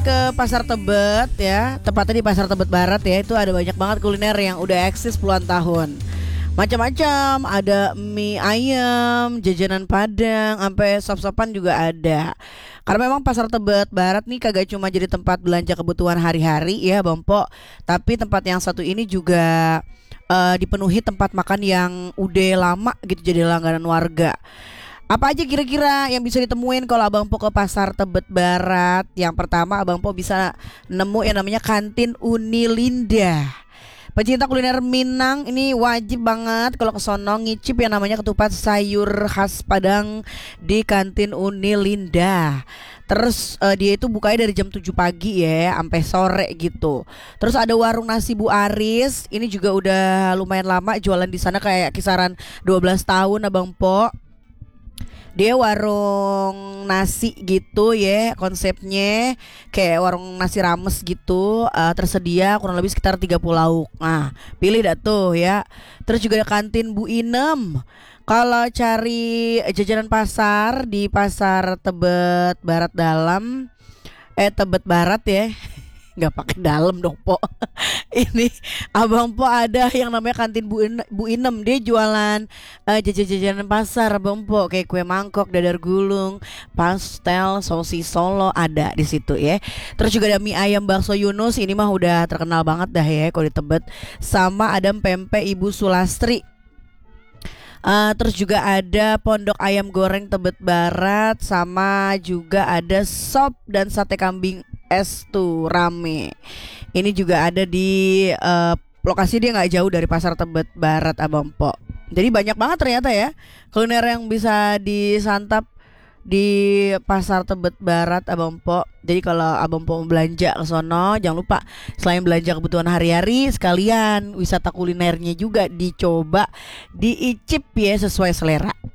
ke Pasar Tebet ya, tepatnya di Pasar Tebet Barat ya. Itu ada banyak banget kuliner yang udah eksis puluhan tahun. Macam-macam, ada mie ayam, jajanan Padang, sampai sop-sopan juga ada. Karena memang Pasar Tebet Barat nih kagak cuma jadi tempat belanja kebutuhan hari-hari ya, Bang Po, tapi tempat yang satu ini juga dipenuhi tempat makan yang udah lama gitu jadi langganan warga. Apa aja kira-kira yang bisa ditemuin kalau Abang Po ke Pasar Tebet Barat? Yang pertama Abang Po bisa nemu yang namanya Kantin Uni Linda. Pecinta kuliner Minang ini wajib banget kalau ke sono ngicip yang namanya ketupat sayur khas Padang di Kantin Uni Linda. Terus dia itu bukanya dari jam 7 pagi ya sampai sore gitu. Terus ada warung nasi Bu Aris. Ini juga udah lumayan lama jualan di sana, kayak kisaran 12 tahun Abang Po. Dia warung nasi gitu ya, konsepnya kayak warung nasi rames gitu, tersedia kurang lebih sekitar 30 lauk. Nah, pilih dah tuh ya. Terus juga ada kantin Bu Inem. Kalau cari jajanan pasar di Pasar Tebet Barat Dalam, Tebet Barat ya. Nggak pakai dalam dong Po. Ini Abang Po ada yang namanya kantin Bu Inem. Dia jualan jajan-jajanan pasar Abang Po, kayak kue mangkok, dadar gulung, pastel, sosis Solo ada di situ ya. Terus juga ada mie ayam bakso Yunus. Ini mah udah terkenal banget dah ya kalau di Tebet. Sama ada pempek Ibu Sulastri. Terus juga ada pondok ayam goreng Tebet Barat. Sama juga ada sop dan sate kambing es tuh rame. Ini juga ada di lokasi dia nggak jauh dari Pasar Tebet Barat Abang Po. Jadi banyak banget ternyata ya kuliner yang bisa disantap di Pasar Tebet Barat Abang Po. Jadi kalau Abang Po mau belanja ke sono, jangan lupa selain belanja kebutuhan hari-hari, sekalian wisata kulinernya juga dicoba, diicip ya sesuai selera.